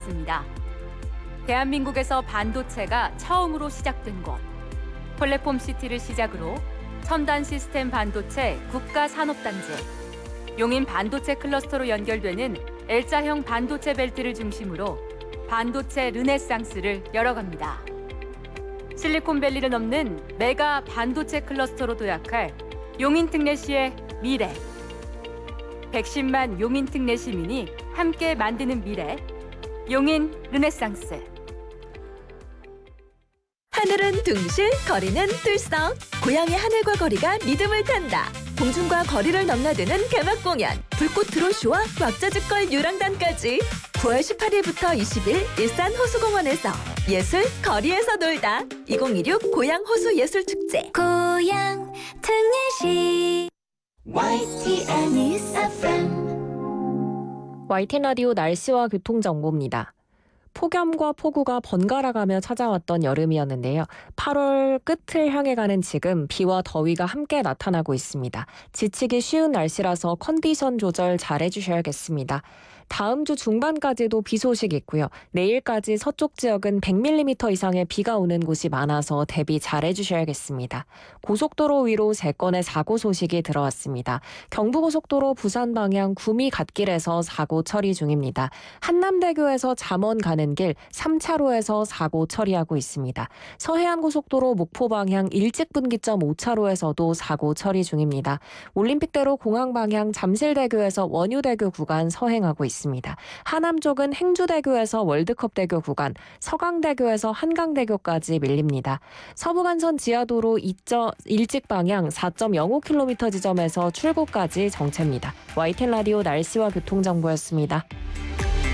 있습니다. 대한민국에서 반도체가 처음으로 시작된 곳. 플랫폼 시티를 시작으로 첨단 시스템 반도체 국가산업단지, 용인 반도체 클러스터로 연결되는 L자형 반도체 벨트를 중심으로 반도체 르네상스를 열어갑니다. 실리콘밸리를 넘는 메가 반도체 클러스터로 도약할 용인 특례시의 미래. 110만 용인 특례 시민이 함께 만드는 미래. 용인 르네상스. 하늘은 둥실, 거리는 들썩. 고향의 하늘과 거리가 리듬을 탄다. 공중과 거리를 넘나드는 개막 공연. 불꽃 드론쇼와 왁자지껄 유랑단까지. 9월 18일부터 20일 일산 호수공원에서 예술 거리에서 놀다. 2026 고향 호수 예술 축제. 고향 특례시 YTN News FM. YTN 라디오 날씨와 교통정보입니다. 폭염과 폭우가 번갈아가며 찾아왔던 여름이었는데요. 8월 끝을 향해 가는 지금 비와 더위가 함께 나타나고 있습니다. 지치기 쉬운 날씨라서 컨디션 조절 잘 해주셔야겠습니다. 다음 주 중반까지도 비 소식 있고요. 내일까지 서쪽 지역은 100mm 이상의 비가 오는 곳이 많아서 대비 잘 해주셔야겠습니다. 고속도로 위로 3건의 사고 소식이 들어왔습니다. 경부고속도로 부산 방향 구미 갓길에서 사고 처리 중입니다. 한남대교에서 잠원 가는 길 3차로에서 사고 처리하고 있습니다. 서해안고속도로 목포 방향 일직분기점 5차로에서도 사고 처리 중입니다. 올림픽대로 공항 방향 잠실대교에서 원유대교 구간 서행하고 있습니다. 하남 쪽은 행주대교에서 월드컵대교 구간, 서강대교에서 한강대교까지 밀립니다. 서부간선 지하도로 일직 방향 4.05km 지점에서 출구까지 정체입니다. YTN 라디오 날씨와 교통정보였습니다.